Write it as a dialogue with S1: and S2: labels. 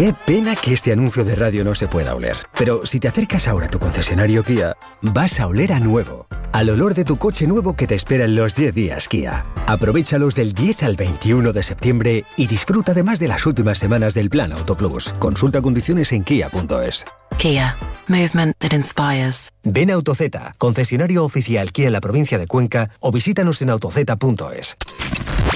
S1: Qué pena que este anuncio de radio no se pueda oler. Pero si te acercas ahora a tu concesionario Kia, vas a oler a nuevo. Al olor de tu coche nuevo que te espera en los 10 días Kia. Aprovéchalos del 10 al 21 de septiembre y disfruta además de las últimas semanas del Plan Auto Plus. Consulta condiciones en kia.es.
S2: Kia. Movement that inspires.
S3: Ven a Autozeta, concesionario oficial Kia en la provincia de Cuenca, o visítanos en autozeta.es.